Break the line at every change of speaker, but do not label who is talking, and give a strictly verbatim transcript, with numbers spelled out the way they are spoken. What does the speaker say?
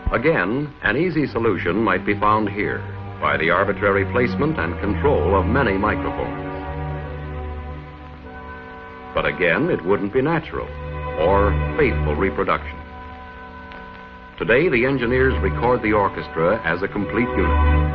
Again, an easy solution might be found here by the arbitrary placement and control of many microphones. But again, it wouldn't be natural or faithful reproduction. Today, the engineers record the orchestra as a complete unit.